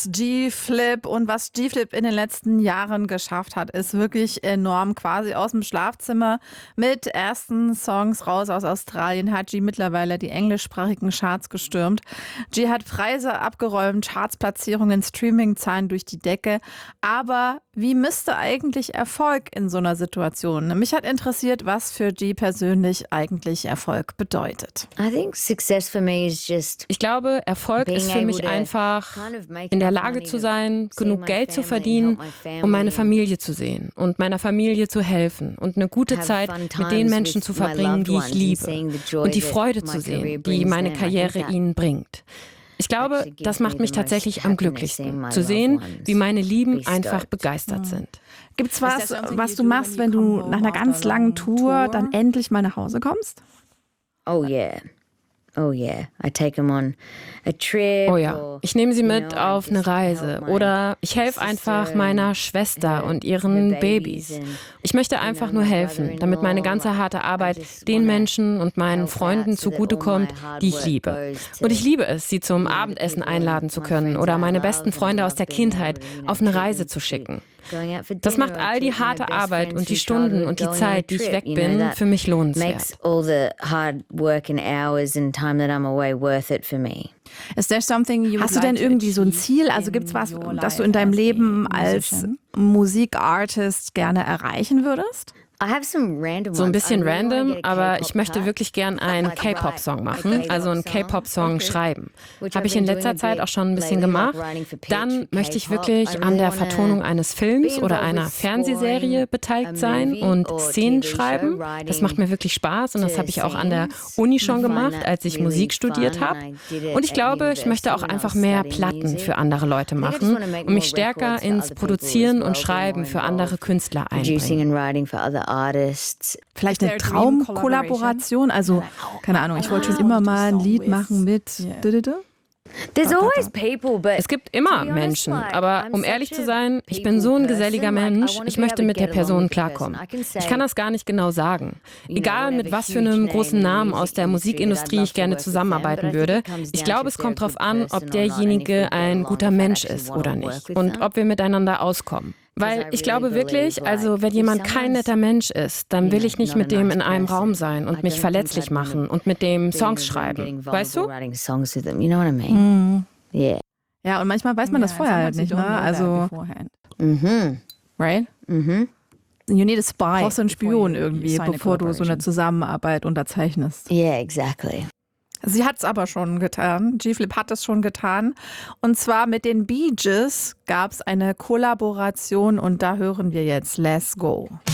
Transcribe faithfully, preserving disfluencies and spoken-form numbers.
G-Flip und was G-Flip in den letzten Jahren geschafft hat, ist wirklich enorm. Quasi aus dem Schlafzimmer mit ersten Songs raus aus Australien hat G mittlerweile die englischsprachigen Charts gestürmt. G hat Preise abgeräumt, Chartsplatzierungen, Streamingzahlen durch die Decke. Aber wie misste eigentlich Erfolg in so einer Situation? Mich hat interessiert, was für G persönlich eigentlich Erfolg bedeutet. I think success for me is just Ich glaube, Erfolg being ist für able mich to einfach, kind of make in der enough Lage money zu to sein, see genug my Geld zu family and verdienen, help my family um meine and Familie zu sehen und meiner Familie zu helfen und eine gute have Zeit fun mit times den Menschen with zu my verbringen, loved die ich ones and liebe seeing the joy und die that Freude my zu career sehen, die brings meine them. I think Karriere that ihnen bringt. Ich glaube, actually gives das me macht mich the most tatsächlich am happiness, seeing glücklichsten, my zu loved sehen, ones wie meine Lieben be einfach stoked. begeistert sind. Gibt's was, was du machst, wenn du nach einer ganz langen Tour dann endlich mal nach Hause kommst? Oh yeah. Oh yeah. I take them on a trip. Oh ja, or, ich nehme sie you mit know, I auf eine just Reise help my oder ich helfe einfach sister meiner and Schwester her- und her ihren babies Babys. and, Ich möchte you einfach know, nur my helfen, damit meine brother-in-law. ganze harte I Arbeit just den wanna Menschen und meinen help Freunden out so that all zugutekommt, my hard die ich work liebe. goes to, Und ich liebe es, sie zum you know, the Abendessen people einladen and zu my können friends oder that I meine love, besten and I Freunde aus love der being able Kindheit to, you know, auf eine treat Reise them zu to schicken. going out for Das dinner macht or all die treat my harte best Arbeit friends und die from Stunden childhood und die going on a Zeit, die ich trip. weg You know, bin, that für mich lohnenswert. makes all the hard work and hours and time that I'm away worth it for me. Hast du denn irgendwie so ein Ziel? Also gibt's was, das du in deinem Leben als Musikartist gerne erreichen würdest? I have some random So ein ones. I bisschen really wanna random, get a aber K-pop ich möchte cut. wirklich gern einen Like K-Pop-Song write machen, a also einen K-pop song, K-Pop-Song schreiben. which Habe I've ich in been letzter doing a Zeit bit auch schon ein bisschen lately, like gemacht. writing for Pitch Dann for möchte ich K-pop. wirklich I an really der wanna Vertonung eines Films be oder involved einer with Fernsehserie scoring beteiligt a sein movie und or Szenen T V show, schreiben. Das macht mir wirklich Spaß und das to habe ich auch an der scenes. Uni I schon find gemacht, that als ich really Musik studiert fun, habe. and I did it Und ich at glaube, ich möchte auch university when I einfach was mehr studying Platten music. für andere Leute I think I just machen wanna make und mich more stärker records for ins other people as Produzieren well, und be Schreiben more für andere involved, Künstler producing einbringen. and writing for other artists. Vielleicht eine Traumkollaboration? Also, keine Ahnung, ich wollte schon immer mal ein Lied machen mit. There's always people, but Es gibt immer to be honest, Menschen, like, aber I'm um ehrlich such zu a sein, ich bin people so ein person, geselliger like, I Mensch, wanna ich be möchte able to mit der get along Person with the person. klarkommen. I can say, Ich kann das gar nicht genau sagen. you know, Egal mit whatever was für huge einem name großen in the Namen aus music der industry that I'd Musikindustrie love ich to gerne work with them, zusammenarbeiten but I think würde. it comes Ich down glaube, to es if they're kommt a darauf good an, ob person or not, and if we derjenige get ein along, guter if I'd Mensch actually ist wanna oder work nicht with und them. ob wir miteinander auskommen. Weil I ich glaube really wirklich, believe, also like, wenn if jemand kein someone's, netter Mensch ist, dann you will know, ich nicht not a mit dem nice in einem Raum person, sein I und don't mich think verletzlich I'd wanna machen und mit dem be Songs with them, schreiben. getting Weißt vulnerable, du? writing songs with them. You know what I mean? Yeah. Ja, und manchmal weiß man das vorher halt nicht, ne? Also, Mhm. right? Mhm. You need a spy. Du brauchst einen Spion irgendwie, bevor du so eine Zusammenarbeit unterzeichnest. Yeah, exactly. Sie hat es aber schon getan. G-Flip hat es schon getan. Und zwar mit den Bee Gees gab es eine Kollaboration und da hören wir jetzt Let's Go.